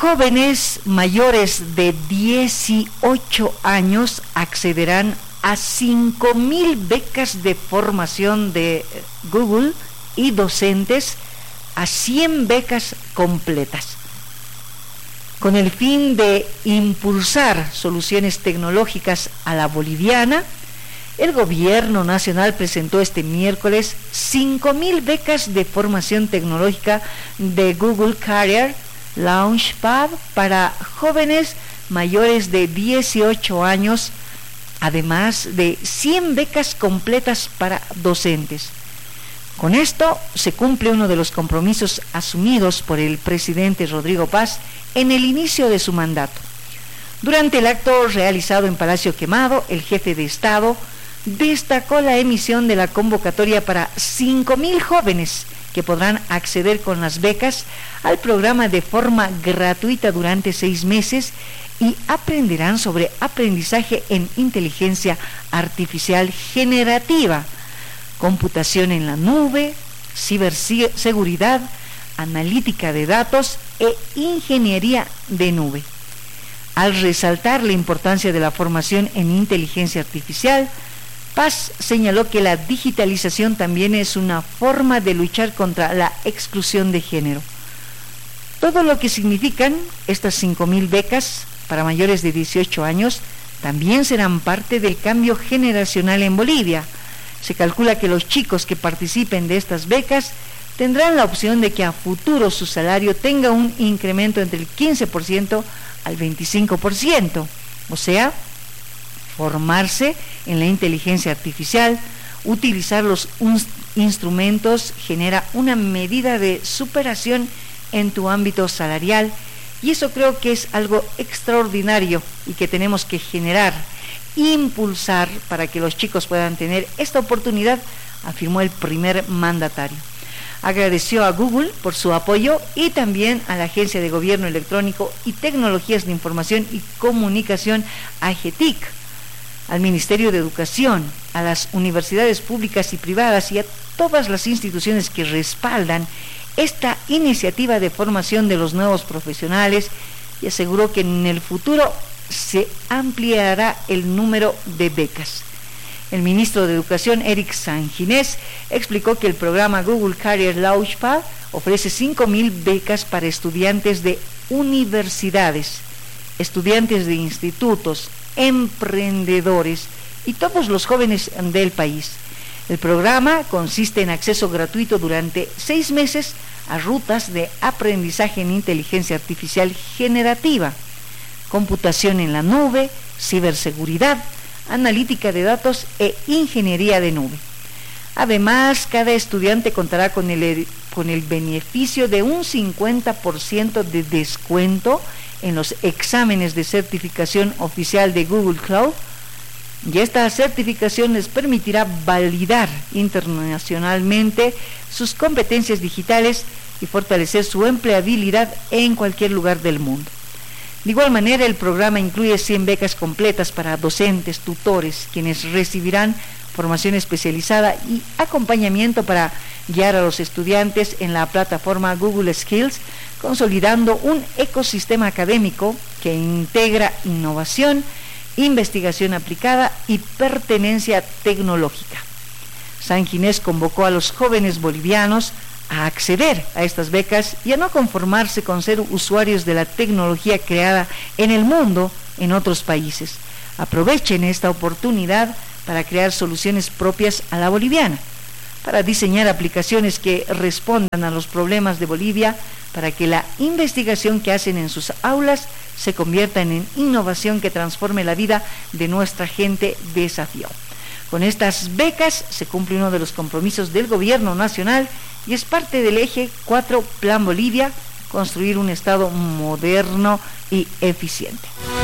jóvenes mayores de 18 años accederán a 5,000 becas de formación de Google y docentes a 100 becas completas. Con el fin de impulsar soluciones tecnológicas a la boliviana, el gobierno nacional presentó este miércoles 5,000 becas de formación tecnológica de Google Career Launchpad para jóvenes mayores de 18 años, además de 100 becas completas para docentes. Con esto se cumple uno de los compromisos asumidos por el presidente Rodrigo Paz en el inicio de su mandato. Durante el acto realizado en Palacio Quemado, el jefe de Estado destacó la emisión de la convocatoria para 5,000 jóvenes que podrán acceder con las becas al programa de forma gratuita durante 6 meses y aprenderán sobre aprendizaje en inteligencia artificial generativa, computación en la nube, ciberseguridad, analítica de datos e ingeniería de nube. Al resaltar la importancia de la formación en inteligencia artificial, Paz señaló que la digitalización también es una forma de luchar contra la exclusión de género. Todo lo que significan estas 5,000 becas para mayores de 18 años también serán parte del cambio generacional en Bolivia. Se calcula que los chicos que participen de estas becas tendrán la opción de que a futuro su salario tenga un incremento entre el 15% al 25%, o sea, formarse en la inteligencia artificial, utilizar los instrumentos genera una medida de superación en tu ámbito salarial, y eso creo que es algo extraordinario y que tenemos que generar, impulsar para que los chicos puedan tener esta oportunidad, afirmó el primer mandatario. Agradeció a Google por su apoyo y también a la Agencia de Gobierno Electrónico y Tecnologías de Información y Comunicación, AGETIC, al Ministerio de Educación, a las universidades públicas y privadas y a todas las instituciones que respaldan esta iniciativa de formación de los nuevos profesionales, y aseguró que en el futuro se ampliará el número de becas. El ministro de Educación, Eric Sanginés, explicó que el programa Google Career Launchpad ofrece 5,000 becas para estudiantes de universidades, estudiantes de institutos, emprendedores y todos los jóvenes del país. El programa consiste en acceso gratuito durante 6 meses a rutas de aprendizaje en inteligencia artificial generativa, computación en la nube, ciberseguridad, analítica de datos e ingeniería de nube. Además, cada estudiante contará con el beneficio de un 50% de descuento en los exámenes de certificación oficial de Google Cloud, y esta certificación les permitirá validar internacionalmente sus competencias digitales y fortalecer su empleabilidad en cualquier lugar del mundo. De igual manera, el programa incluye 100 becas completas para docentes, tutores, quienes recibirán formación especializada y acompañamiento para guiar a los estudiantes en la plataforma Google Skills, consolidando un ecosistema académico que integra innovación, investigación aplicada y pertenencia tecnológica. Sanginés convocó a los jóvenes bolivianos a acceder a estas becas y a no conformarse con ser usuarios de la tecnología creada en el mundo en otros países. Aprovechen esta oportunidad para crear soluciones propias a la boliviana, para diseñar aplicaciones que respondan a los problemas de Bolivia, para que la investigación que hacen en sus aulas se convierta en innovación que transforme la vida de nuestra gente, desafió. Con estas becas se cumple uno de los compromisos del gobierno nacional y es parte del eje 4 Plan Bolivia, construir un Estado moderno y eficiente.